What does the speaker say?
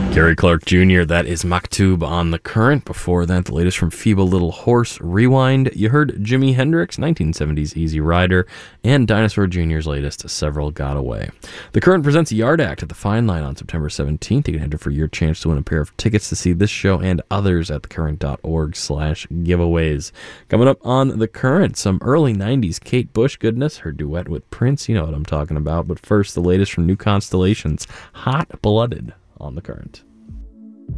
Gary Clark Jr., that is Maktub on the Current. Before that, the latest from Feeble Little Horse, Rewind. You heard Jimi Hendrix, 1970s Easy Rider, and Dinosaur Jr.'s latest, Several Got Away. The Current presents Yard Act at the Fine Line on September 17th. You can enter for your chance to win a pair of tickets to see this show and others at thecurrent.org/giveaways. Coming up on The Current, some early 90s Kate Bush goodness, her duet with Prince, you know what I'm talking about. But first, the latest from New Constellations, Hot Blooded on The Current.